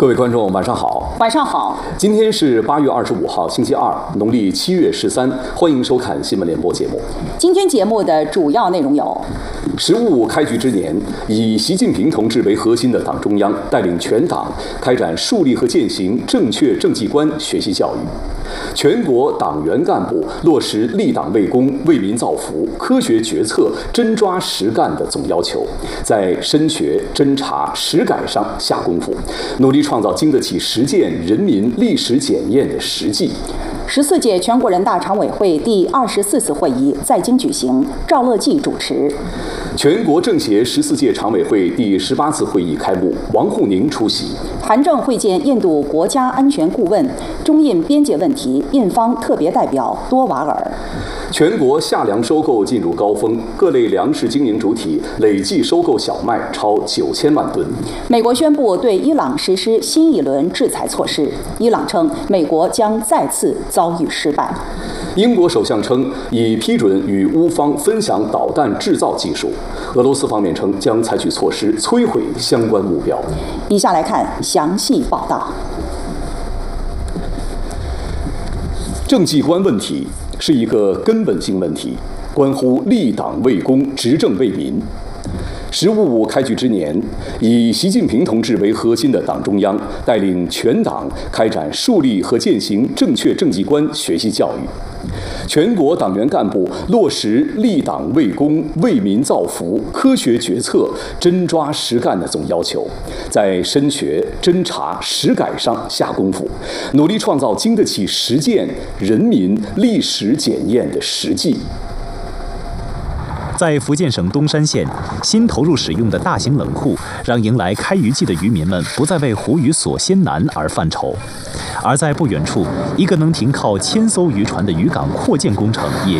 各位观众，晚上好。 晚上好。 今天是8月25号，星期二，农历7月13。欢迎收看新闻联播节目。 今天节目的主要内容有： 十五开局之年，以习近平同志为核心的党中央带领全党开展树立和践行正确政绩观学习教育，全国党员干部落实立党为公、为民造福、科学决策、真抓实干的总要求，在深学、侦查、实改上下功夫，努力创造经得起实践、人民历史检验的实际。 14届全国人大常委会第24次会议在京举行，赵乐际主持。 全国政协14届常委会第18次会议开幕，王沪宁出席。 韩正会见印度国家安全顾问，中印边界问题印方特别代表多瓦尔。 全国夏粮收购进入高峰，各类粮食经营主体累计收购小麦超9000万吨。 美国宣布对伊朗实施新一轮制裁措施，伊朗称美国将再次遭遇失败。 英国首相称已批准与乌方分享导弹制造技术，俄罗斯方面称将采取措施摧毁相关目标。 以下来看详细报道。 政绩观问题是一个根本性问题，关乎立党为公、执政为民。15开局之年，以习近平同志为核心的党中央带领全党开展树立和践行正确政绩观学习教育，全国党员干部落实立党为公、为民造福、科学决策、真抓实干的总要求，在深学、侦查、实改上下功夫，努力创造经得起实践、人民历史检验的实际。 在福建省东山县，新投入使用的大型冷库让迎来开渔季的渔民们不再为湖鱼所鲜难而犯愁，而在不远处，一个能停靠1000艘渔船的渔港扩建工程也